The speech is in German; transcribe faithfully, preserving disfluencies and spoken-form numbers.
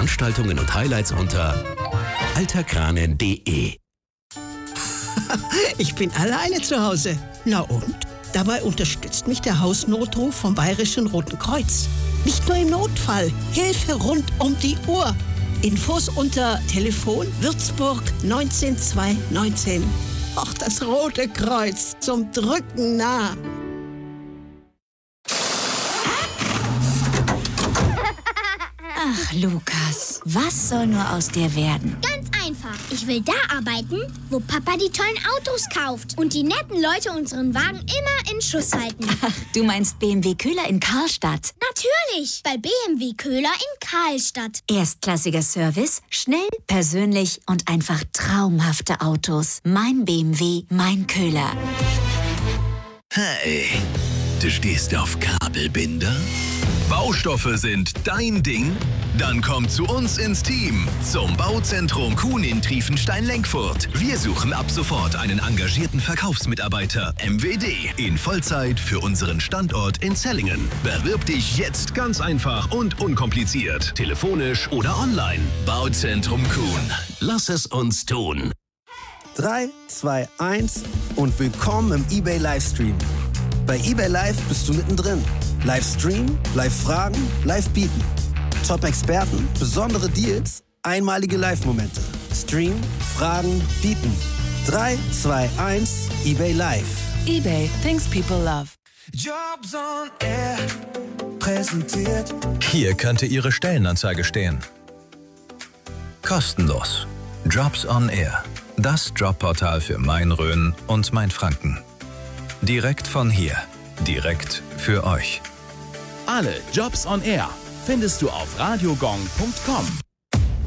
Veranstaltungen und Highlights unter alterkranen punkt de. Ich bin alleine zu Hause. Na und? Dabei unterstützt mich der Hausnotruf vom Bayerischen Roten Kreuz. Nicht nur im Notfall, Hilfe rund um die Uhr. Infos unter Telefon Würzburg neunzehn zweihundertneunzehn. Ach, das Rote Kreuz, zum Drücken nah. Ach, Lukas, was soll nur aus dir werden? Ganz einfach. Ich will da arbeiten, wo Papa die tollen Autos kauft und die netten Leute unseren Wagen immer in Schuss halten. Ach, du meinst B M W Köhler in Karlstadt? Natürlich, bei B M W Köhler in Karlstadt. Erstklassiger Service, schnell, persönlich und einfach traumhafte Autos. Mein B M W, mein Köhler. Hey, du stehst auf Kabelbinder? Baustoffe sind dein Ding? Dann komm zu uns ins Team, zum Bauzentrum Kuhn in Triefenstein-Lenkfurt. Wir suchen ab sofort einen engagierten Verkaufsmitarbeiter, M W D, in Vollzeit für unseren Standort in Zellingen. Bewirb dich jetzt ganz einfach und unkompliziert, telefonisch oder online. Bauzentrum Kuhn. Lass es uns tun. drei, zwei, eins und willkommen im eBay Livestream. Bei eBay Live bist du mittendrin. Livestream, Live-Fragen, Live-Bieten. Top-Experten, besondere Deals, einmalige Live-Momente. Stream, Fragen, Bieten. drei, zwei, eins, eBay Live. eBay, things people love. Jobs on Air präsentiert. Hier könnte Ihre Stellenanzeige stehen. Kostenlos. Jobs on Air. Das Jobportal für Main-Rhön und Main-Franken. Direkt von hier. Direkt für euch. Alle Jobs on Air findest du auf radiogong punkt com.